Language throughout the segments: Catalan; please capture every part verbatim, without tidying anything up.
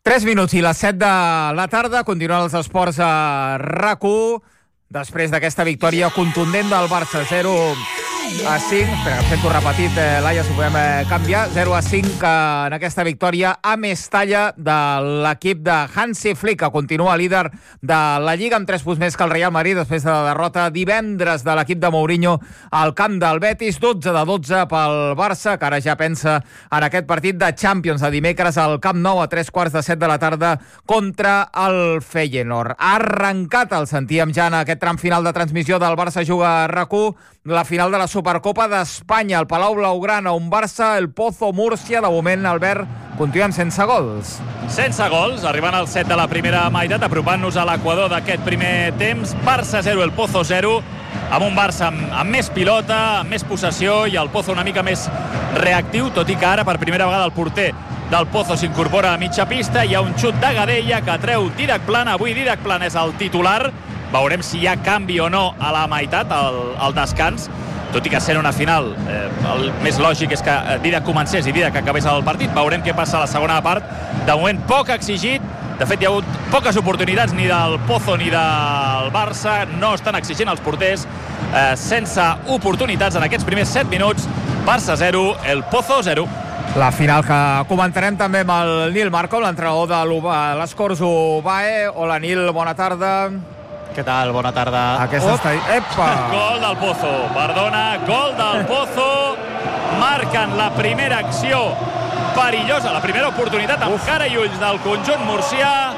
tres minuts i les set de la tarda. Continuen els esports a RAC1 després d'aquesta victòria contundent del Barça. zero a cinc. Espera, que sento repetit, eh, Laia, si podem eh, canviar. zero a cinc eh, en aquesta victòria a Mestalla de l'equip de Hansi Flick, que continua líder de la Lliga amb tres punts més que el Real Madrid després de la derrota divendres de l'equip de Mourinho al camp del Betis. dotze de dotze pel Barça, que ara ja pensa en aquest partit de Champions de dimecres al Camp Nou a tres quarts de set de la tarda contra el Feyenoord. Ha arrencat, el sentíem ja en aquest tram final de transmissió del Barça Juga a RAC1, la final de la Supercopa d'Espanya, el Palau Blaugrana, un Barça, el Pozo, Múrcia. De moment, Albert, continuem sense gols. Sense gols, arribant al set de la primera meitat, apropant-nos a l'equador d'aquest primer temps. Barça zero, el Pozo zero, amb un Barça amb, amb més pilota, amb més possessió, i el Pozo una mica més reactiu, tot i que ara per primera vegada el porter del Pozo s'incorpora a mitja pista. Hi ha un xut de Gadella que treu Dídac Plana. Avui Dídac Plana és el titular. Veurem si hi ha canvi o no a la meitat, al, al descans, tot i que sent una final eh, el més lògic és que Dídac comencés i Dídac acabés el partit. Veurem què passa a la segona part. De moment poc exigit, de fet hi ha hagut poques oportunitats ni del Pozo ni del Barça, no estan exigint els porters, eh, sense oportunitats en aquests primers set minuts. Barça zero, el Pozo zero. La final que comentarem també amb el Nil Marco, l'entrenador de l'Escorç Ubae. Hola Nil, bona tarda. Què tal? Bona tarda. Aquesta està... Epa! Gol del Pozo, perdona, gol del Pozo. Marquen la primera acció perillosa, la primera oportunitat amb Uf. cara i ulls del conjunt murcià.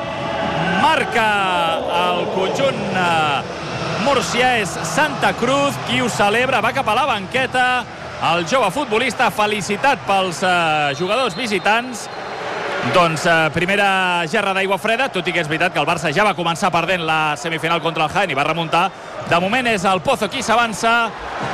Marca el conjunt uh, murcià, és Santa Cruz qui ho celebra, va cap a la banqueta. El jove futbolista, felicitat pels uh, jugadors visitants. Doncs eh, primera gerra d'aigua freda, tot i que és veritat que el Barça ja va començar perdent la semifinal contra el Jaén i va remuntar. De moment és el Pozo qui s'avança.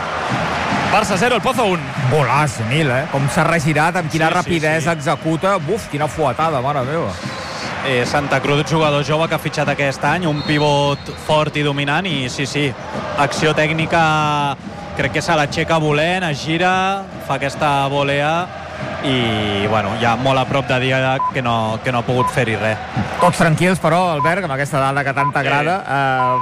Barça zero, el Pozo un. Golaç, Nil, eh? Com s'ha regirat, amb quina sí, rapidesa sí, sí. executa. Buf, quina fuetada, mare meva. Eh, Santa Cruz, jugador jove que ha fitxat aquest any, un pivot fort i dominant, i sí, sí, acció tècnica, crec que se l'aixeca volent, es gira, fa aquesta volea, i bueno, ja molt a prop de Dídac que no, que no ha pogut fer-hi res. Tots tranquils, però, Albert, amb aquesta dada que tant t'agrada, eh,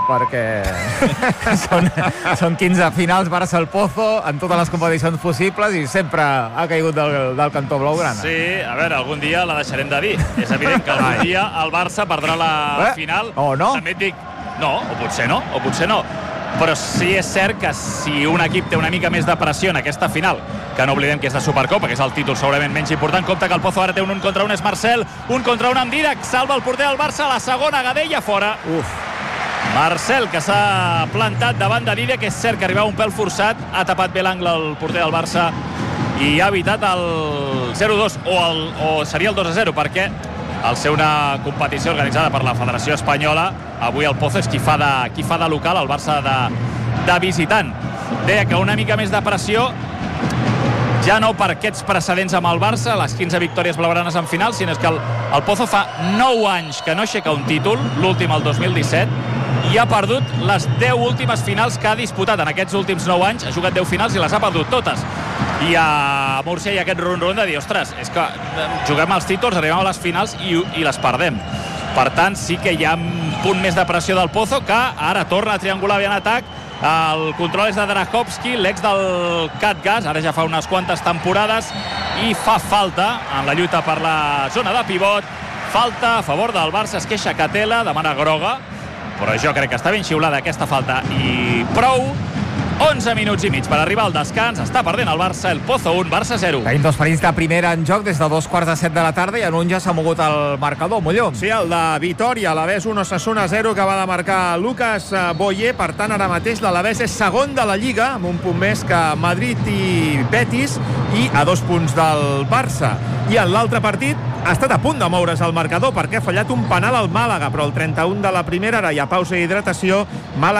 perquè són, són quinze finals Barça al Pozo en totes les competicions possibles i sempre ha caigut del, del cantó blaugrana. Sí, a veure, algun dia la deixarem de dir. És evident que algun dia el Barça perdrà la eh? final. O no? També et dic, no, o potser no, o potser no. Però sí és cert que si un equip té una mica més de pressió en aquesta final, que no oblidem que és de Supercopa, que és el títol segurament menys important, compte que el Pozo ara té un un contra un, és Marcel, un contra un amb Dídac, salva el porter del Barça, la segona Gadella fora. Uf. Marcel, que s'ha plantat davant de Dídac, que és cert que arribava un pèl forçat, ha tapat bé l'angle el porter del Barça i ha evitat el zero dos, o, el, o seria el dos a zero, perquè al ser una competició organitzada per la Federació Espanyola, avui el Pozo és qui fa de, qui fa de local, el Barça de, de visitant. Deia que una mica més de pressió, ja no per aquests precedents amb el Barça, les quinze victòries blaugranes en final, sinó que el, el Pozo fa nou anys que no aixeca un títol, l'últim el dos mil disset, i ha perdut les deu últimes finals que ha disputat. En aquests últims nou anys ha jugat deu finals i les ha perdut totes. I a Múrcia hi ha aquest run-run de dir, ostres, és que juguem als títols, arribem a les finals i, i les perdem. Per tant, sí que hi ha un punt més de pressió del Pozo, que ara torna a triangular bé en atac. El control és de Drahovski, l'ex del Catgas, ara ja fa unes quantes temporades, i fa falta en la lluita per la zona de pivot. Falta a favor del Barça, es queixa Catela, demana groga, però jo crec que està ben xiulada aquesta falta i prou. onze minuts i mig per arribar al descans. Està perdent el Barça, el Pozo un, Barça zero. Tenim dos partits de primera en joc des de dos quarts de set de la tarda i en un ja s'ha mogut el marcador, Molló. Sí, el de Vitòria, l'Alavés un, Osasuna zero, que va de marcar Lucas Boyer. Per tant, ara mateix l'Alavés és segon de la Lliga, amb un punt més que Madrid i Betis, i a dos punts del Barça. I en l'altre partit ha estat a punt de moure's el marcador perquè ha fallat un penal al Màlaga, però el trenta-un de la primera, ara hi ha pausa i hidratació. Màlaga